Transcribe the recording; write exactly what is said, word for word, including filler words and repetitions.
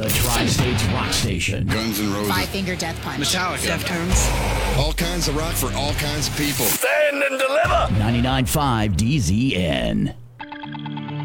The Tri-States Rock Station. Guns N' Roses. Five Finger Death Punch. Metallica. Deftones. All kinds of rock for all kinds of people. Stand and deliver. ninety-nine point five D Z N.